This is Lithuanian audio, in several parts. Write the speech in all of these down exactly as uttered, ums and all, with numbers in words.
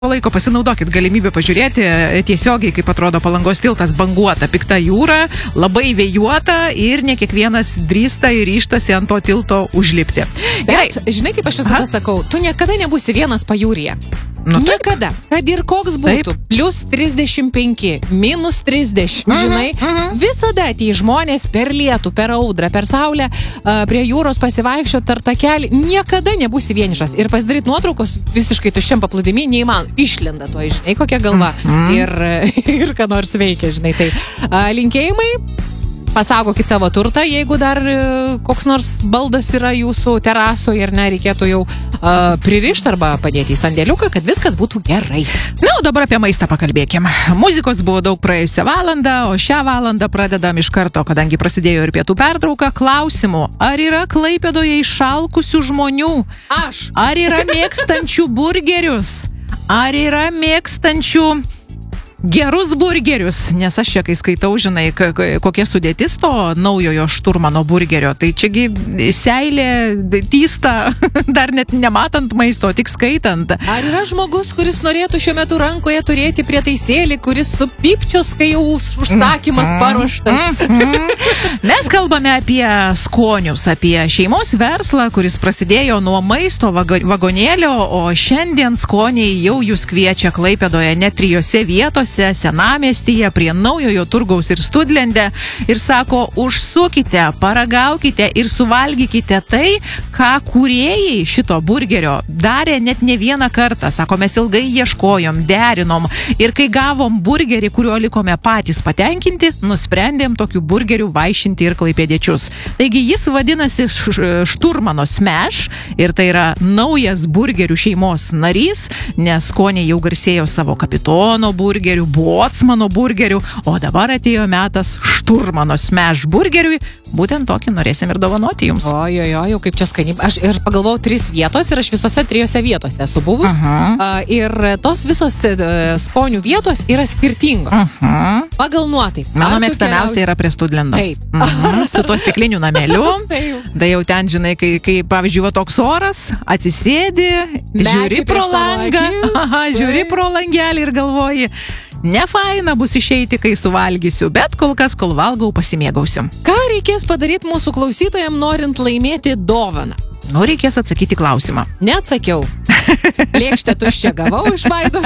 laiko pasinaudokit galimybę pažiūrėti tiesiogiai, kaip atrodo Palangos tiltas, banguota, pikta jūra, labai vėjuota ir ne kiekvienas drįsta ir ryžtasi ant to tilto užlipti. Bet, žinai, kaip aš visada Aha. sakau, tu niekada nebūsi vienas pajūryje. Nu, niekada, kad ir koks būtų, taip. Plius trisdešimt penki, minus trisdešimt, uh -huh, žinai, uh -huh. visada tie žmonės per lietų, per audrą, per saulę, uh, prie jūros pasivaikščio tar takelį, niekada nebūsi vienišas. Ir pasidaryt nuotraukos visiškai tuščiam paplūdimy neįman, išlenda to, žinai, kokia galva uh -huh. ir, ir ką nors veikia, žinai. Tai uh, linkėjimai. Pasaugokit savo turtą, jeigu dar koks nors baldas yra jūsų terasoje ir nereikėtų jau uh, pririšti arba padėti į sandėliuką, kad viskas būtų gerai. Na, o dabar apie maistą pakalbėkim. Muzikos buvo daug praėjusią valandą, o šią valandą pradedam iš karto, kadangi prasidėjo ir pietų pertrauka, klausimų. Ar yra Klaipėdoje išalkusių žmonių? Aš. Ar yra mėgstančių burgerius? Ar yra mėgstančių gerus burgerius, nes aš čia, kai skaitau, žinai, kokia sudėtis to naujojo šturmano burgerio, tai čiagi seilė tysta, dar net nematant maisto, tik skaitant. Ar yra žmogus, kuris norėtų šiuo metu rankoje turėti prietaisėlį, kuris su pipčios, kai jau užsakymas paruoštas? Mes kalbame apie skonius, apie šeimos verslą, kuris prasidėjo nuo maisto vagonėlio, o šiandien skoniai jau jūs kviečia Klaipėdoje net trijose vietose, Senamiestyje, prie naujojo turgaus ir Studlende, ir sako, užsukite, paragaukite ir suvalgykite tai, ką kūrėjai šito burgerio darė net ne vieną kartą. Sako, mes ilgai ieškojom, derinom ir kai gavom burgerį, kuriuo likome patys patenkinti, nusprendėm tokių burgerių vaišinti ir klaipėdiečius. Taigi jis vadinasi Šturmano Smash ir tai yra naujas burgerių šeimos narys, nes skoniai jau garsėjo savo Kapitono burgerių, Botsmano burgerių, o dabar atėjo metas Šturmano Smash burgeriui. Būtent tokį norėsim ir dovanoti jums. Ojojoj, kaip čia skaniai. Aš ir pagalvojau tris vietos ir aš visose trijose vietose esu buvus. Uh, ir tos visos uh, skonių vietos yra skirtingos. Uh -huh. Pagal nuotaiką. Mano mėgstamiausia keliau... yra prie Studlendo. Taip. Uh -huh. Su tuo stikliniu nameliu. Da jau ten, žinai, kai, kai pavyzdžiui, va toks oras, atsisėdi, žiūri pro langą, aha, žiūri pro langelį ir galvoji, ne faina bus išeiti, kai suvalgysiu, bet kol kas, kol valgau, pasimėgausiu. Ką reikės padaryti mūsų klausytojams, norint laimėti dovaną? Nu, reikės atsakyti klausimą. Neatsakiau. Lėkštę tuščią gavau iš Vaidos.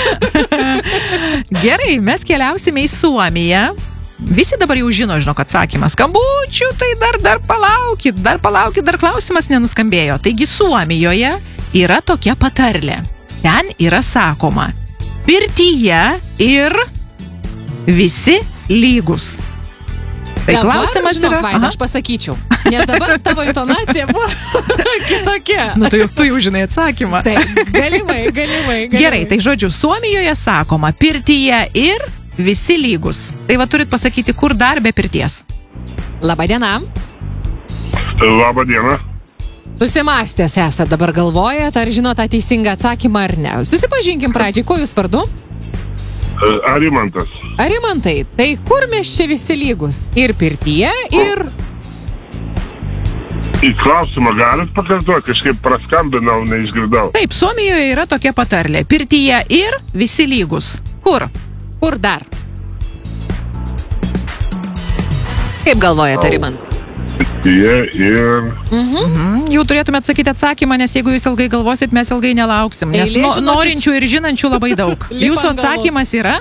Gerai, mes keliausime į Suomiją. Visi dabar jau žino, žinok, atsakymą. Skambučių, tai dar, dar palaukit, dar palaukit, dar klausimas nenuskambėjo. Taigi Suomijoje yra tokia patarlė. Ten yra sakoma, pirtyje ir visi lygus. Tai dabar, klausimas žinok, yra... Vaida, aš pasakyčiau, nes dabar tavo intonacija buvo kitokia. Nu, tai jau tu jau žinai atsakymą. Taip, galimai, galimai, galimai. Gerai, tai žodžiu, Suomijoje sakoma, pirtyje ir visi lygus. Tai va turit pasakyti, kur dar be pirties. Labą dieną. Labą dieną. Susimastęs esat, dabar galvojat, ar žinot tą teisingą atsakymą ar ne. Susipažinkim pradžiai, ko jūs vardu? Arimantas. Arimantai, tai kur mes čia visi lygus? Ir pirtyje, ir... Į klausimą galit pakartoti, kažkaip praskambinau, neišgirdau. Taip, Suomijoje yra tokia patarlė. Pirtyje ir visi lygus. Kur? Kur dar? Kaip galvojate, Arimantai? Jie ir... Mhm. Mhm. Jau turėtume atsakyti atsakymą, nes jeigu jūs ilgai galvosit, mes ilgai nelauksim. Nes Eilė, no, žinokit, norinčių ir žinančių labai daug. Jūsų atsakymas yra?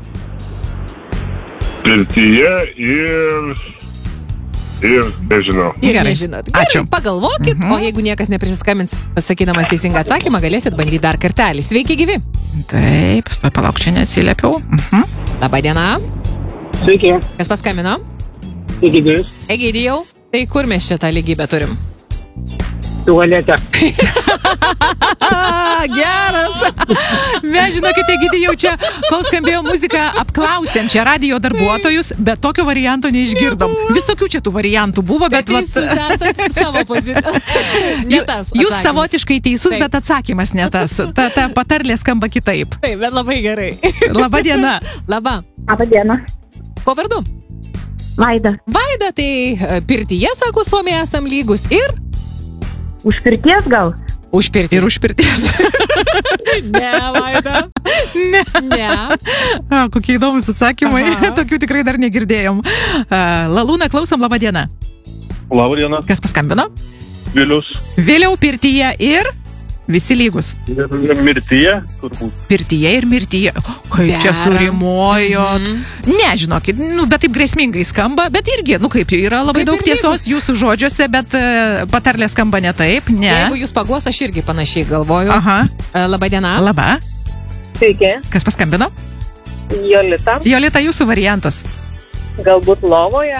Pirtyje ir... Ir nežinau. Ir Gerai. nežinot. Gerai, Ačiū. Pagalvokit, Mhm. o jeigu niekas neprisiskambins pasakydamas teisingą atsakymą, galėsit bandyti dar kartelį. Sveiki, gyvi. Taip, palauk, čia neatsiliepiau. Mhm. Labą dieną. Sveiki, Kas paskambino? Egidijus, Egidijau. Tai kur mes čia tą lygybę turim? tualete. Geras. Mes, žinokit, Egidijau, čia, kol skambėjo muzika, apklausėm čia radijo darbuotojus, bet tokio varianto neišgirdom. Visokių čia tų variantų buvo, bet... Bet teisus esat savo poziciją. Ne tas Jūs atsakymas. savotiškai teisus, Taip. bet atsakymas ne tas. Ta, ta patarlė skamba kitaip. Taip, bet labai gerai. Labą dieną. Labą. Labą dieną. Ko vardu? Vaida. Vaida, tai e, pirtyje, sako, Suomiai esam lygus ir... Už pirties gal? Už pirtį. Ir už pirties. Ne, Vaida. Ne. Ne. A, kokie įdomus atsakymai. Aha. Tokių tikrai dar negirdėjom. A, Lalūna, klausom, laba diena. Labą dieną, Kas paskambino? Vilius. Vėliau pirtyje ir visi lygus. Ir mirtyje, turbūt. Pirtyje ir mirtyje. Kaip čia Dera. surimojot. Mhm. Ne, žinokit, nu, bet taip grėsmingai skamba, bet irgi, nu kaip, yra labai Kaip daug ir tiesos lygus. jūsų žodžiuose, bet uh, patarlė skamba ne taip, ne. Jeigu jūs paguos, aš irgi panašiai galvoju. Aha, E, Labą dieną. laba. Sveiki. Kas paskambino? Jolita. Jolita, jūsų variantas. Galbūt lovoje.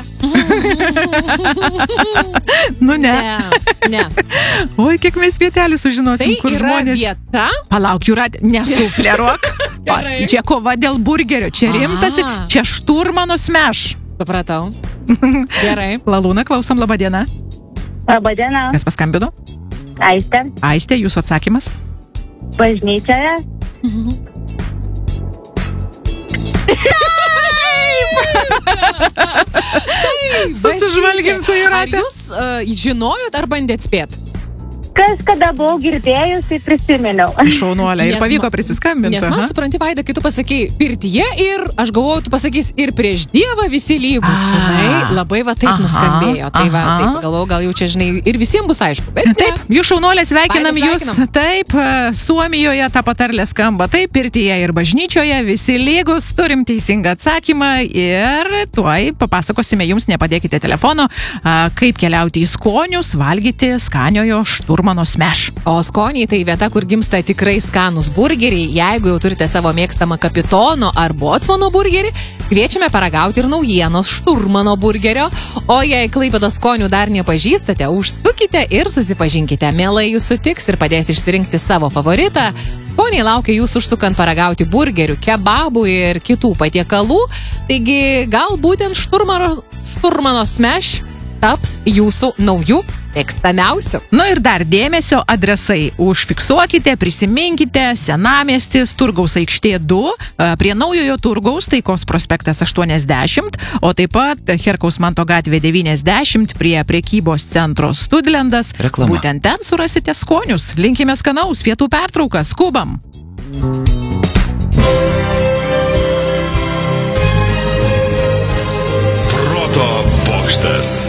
Nu ne. Ne, ne. Oi, kiek mes vietelių sužinosim, Tai kur yra žmonės. vieta. Palauk, Jūrat, nesufleruok. Pa, Gerai. čia kova dėl burgerio, čia Aha. rimtas, čia šturmano smeš. Supratau. Gerai. Lalūna, klausom, laba diena. Labadiena. Kas paskambino? Aistė. Aistė, jūsų atsakymas? Bažnyčioje. Susižvalgėm su Ar Jūrate. jūs uh, žinojot ar bandėt spėt? Kas kada buvau girdėjus, tai prisiminiau. Šaunuolė. Ir Nes pavyko ma- prisiskambinti. Nes man, aha. supranti, Vaida, kai tu pasakei pirtyje ir aš galvoju, tu pasakys ir prieš Dievą visi lygus, A. žinai, labai va taip Aha, nuskambėjo. Tai va, aha. taip galvoju, gal jau čia, žinai, ir visiems bus aišku. Bet Taip, jūs šaunuolė, sveikinam Vaida, jūs. sveikinam. Taip, e, Suomijoje ta patarlė skamba taip, pirtyje ir bažnyčioje visi lygus, turim teisingą atsakymą ir tuoj papasakosime jums, nepadėkite telefono, a, kaip keliauti į skonius, valgyti skaniojo šturmano smeš. O skoniai tai vieta, kur gimsta tikrai skanus burgeriai. Jeigu jau turite savo mėgstamą kapitono ar bocmano burgerį, kviečiame paragauti ir naujienos šturmano burgerio. O jei Klaipėdos skonių dar nepažįstate, užsukite ir susipažinkite. Mielai jūs sutiks ir padės išsirinkti savo favoritą. Skoniai laukia jūs užsukant paragauti burgerių, kebabų ir kitų patiekalų. Taigi gal būtent šturmano, šturmano smeš taps jūsų naujų mėgstamiausių. Nu ir dar dėmesio adresai. Užfiksuokite, prisiminkite, Senamiestis, Turgaus aikštė du, e, prie naujojo Turgaus, Taikos prospektas aštuoniasdešimt, o taip pat Herkaus Manto gatvė devyniasdešimt prie prekybos centro Studlendas. Reklama. Būtent ten surasite skonius. Linkime skanaus, pietų pertrauką, skubam. Proto bokštas.